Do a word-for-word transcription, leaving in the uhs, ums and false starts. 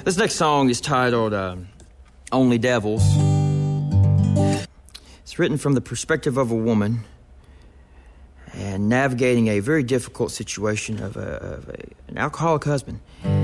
This next song is titled uh, Only Devils. It's written from the perspective of a woman and navigating a very difficult situation of, a, of a, an alcoholic husband.